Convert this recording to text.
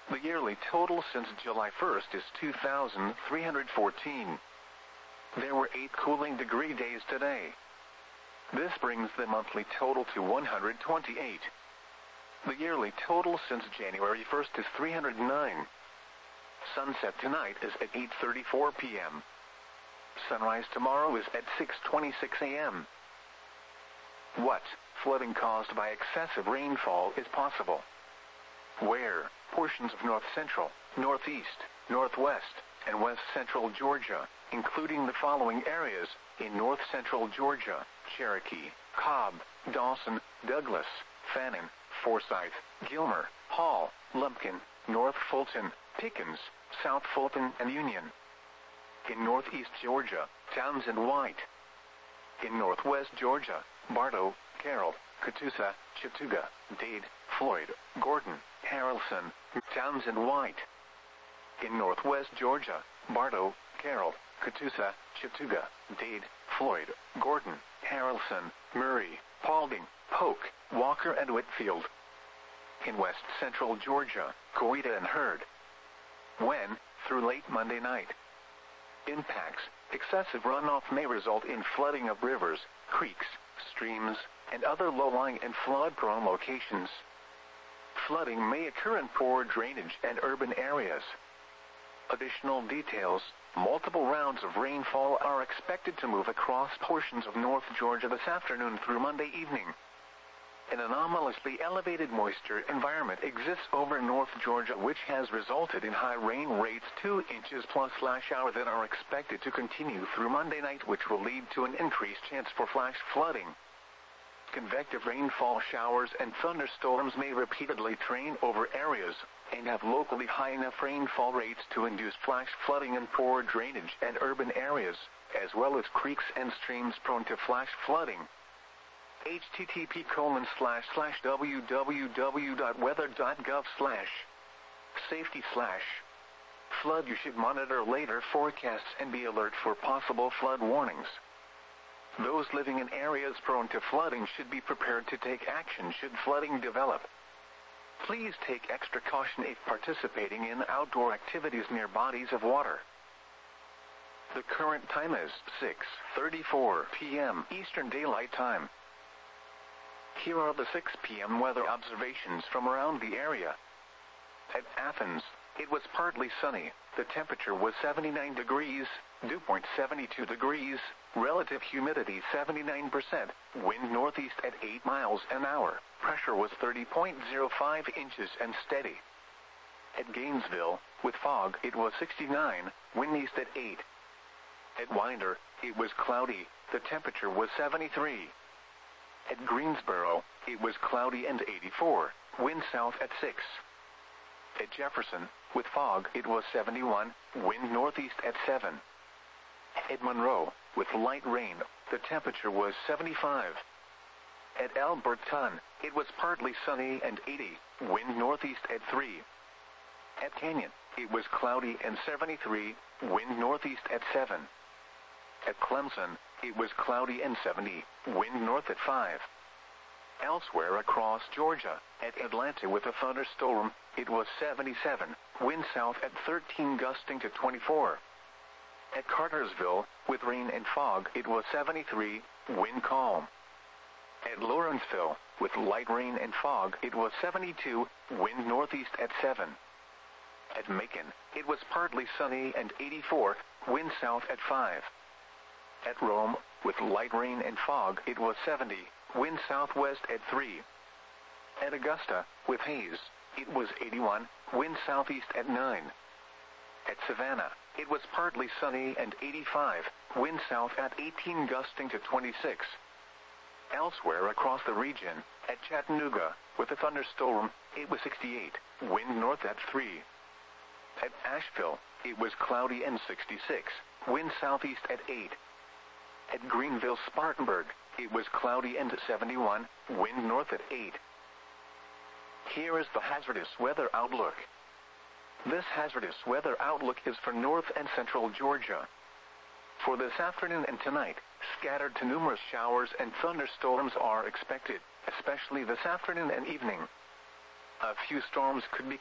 The yearly total since July 1st is 2,314. There were 8 cooling degree days today. This brings the monthly total to 128. The yearly total since January 1st is 309. Sunset tonight is at 8:34 p.m. Sunrise tomorrow is at 6:26 a.m. What flooding caused by excessive rainfall is possible? Where? Portions of north central, northeast, northwest, and west central Georgia, including the following areas: in north central Georgia, Cherokee, Cobb, Dawson, Douglas, Fannin, Forsyth, Gilmer, Hall, Lumpkin, North Fulton, Pickens, South Fulton, and Union. In northeast Georgia, Towns and White. In northwest Georgia, Bartow, Carroll, Catoosa, Chattooga, Dade, Floyd, Gordon, Harrelson, Towns and White. In northwest Georgia, Bartow, Carroll, Catoosa, Chattooga, Dade, Floyd, Gordon, Harrelson, Murray, Paulding, Polk, Walker, and Whitfield. In west central Georgia, Coweta and Hurd. When? Through late Monday night. Impacts: excessive runoff may result in flooding of rivers, creeks, streams, and other low-lying and flood-prone locations. Flooding may occur in poor drainage and urban areas. Additional details: multiple rounds of rainfall are expected to move across portions of North Georgia this afternoon through Monday evening. An anomalously elevated moisture environment exists over North Georgia, which has resulted in high rain rates 2 inches plus flash hour that are expected to continue through Monday night, which will lead to an increased chance for flash flooding. Convective rainfall showers and thunderstorms may repeatedly train over areas and have locally high enough rainfall rates to induce flash flooding in poor drainage and urban areas, as well as creeks and streams prone to flash flooding. http://www.weather.gov/safety/ flood. You should monitor later forecasts and be alert for possible flood warnings. Those living in areas prone to flooding should be prepared to take action should flooding develop. Please take extra caution if participating in outdoor activities near bodies of water. The current time is 6:34 p.m. Eastern Daylight Time. Here are the 6 p.m. weather observations from around the area. At Athens, it was partly sunny. The temperature was 79 degrees, dew point 72 degrees, relative humidity 79%, wind northeast at 8 miles an hour, pressure was 30.05 inches and steady. At Gainesville, with fog, it was 69, wind east at 8. At Winder, it was cloudy, the temperature was 73. At Greensboro, it was cloudy and 84, wind south at 6. At Jefferson, with fog, it was 71, wind northeast at 7. At Monroe, with light rain, the temperature was 75. At Alberton, it was partly sunny and 80, wind northeast at 3. At Canyon, it was cloudy and 73, wind northeast at 7. At Clemson, it was cloudy and 70, wind north at 5. Elsewhere across Georgia, at Atlanta with a thunderstorm, it was 77, wind south at 13 gusting to 24. At Cartersville, with rain and fog, it was 73, wind calm. At Lawrenceville, with light rain and fog, it was 72, wind northeast at 7. At Macon, it was partly sunny and 84, wind south at 5. At Rome, with light rain and fog, it was 70, wind southwest at 3. At Augusta, with haze, it was 81, wind southeast at 9. At Savannah, it was partly sunny and 85, wind south at 18 gusting to 26. Elsewhere across the region, at Chattanooga, with a thunderstorm, it was 68, wind north at 3. At Asheville, it was cloudy and 66, wind southeast at 8. At Greenville-Spartanburg, it was cloudy and 71, wind north at 8. Here is the hazardous weather outlook. This hazardous weather outlook is for north and central Georgia. For this afternoon and tonight, scattered to numerous showers and thunderstorms are expected, especially this afternoon and evening. A few storms could be